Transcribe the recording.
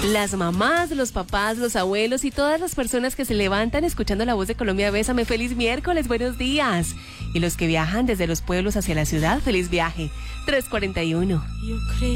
Las mamás, los papás, los abuelos y todas las personas que se levantan escuchando La Voz de Colombia, bésame, feliz miércoles, buenos días. Y los que viajan desde los pueblos hacia la ciudad, feliz viaje. 3:41.